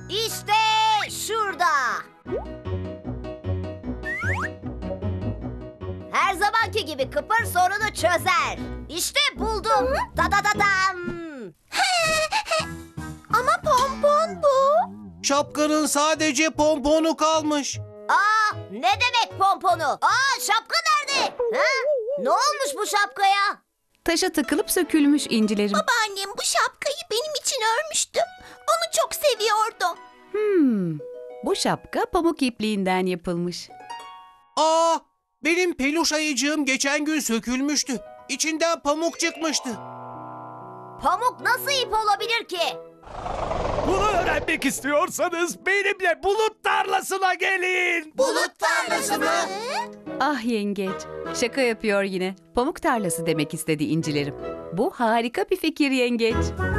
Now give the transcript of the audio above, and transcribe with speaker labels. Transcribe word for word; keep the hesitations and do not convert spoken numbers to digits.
Speaker 1: İşte şurada. Her zamanki gibi Kıpır sorunu çözer. İşte buldum. Da da da dam.
Speaker 2: Ama pompon bu.
Speaker 3: Şapkanın sadece pomponu kalmış.
Speaker 1: Aa, ne demek pomponu? Aa, şapka nerede? Ha? Ne olmuş bu şapkaya?
Speaker 4: Taşa takılıp sökülmüş incilerim.
Speaker 2: Babaannem bu şapkayı benim için örmüştü. Onu çok seviyordum.
Speaker 4: Hmm, bu şapka pamuk ipliğinden yapılmış.
Speaker 3: Aa, benim peluş ayıcığım geçen gün sökülmüştü. İçinden pamuk çıkmıştı.
Speaker 1: Pamuk nasıl ip olabilir ki?
Speaker 5: Bunu öğrenmek istiyorsanız benimle bulut tarlasına gelin.
Speaker 2: Bulut tarlası mı?
Speaker 4: Ah yengeç, şaka yapıyor yine. Pamuk tarlası demek istedi incilerim. Bu harika bir fikir yengeç.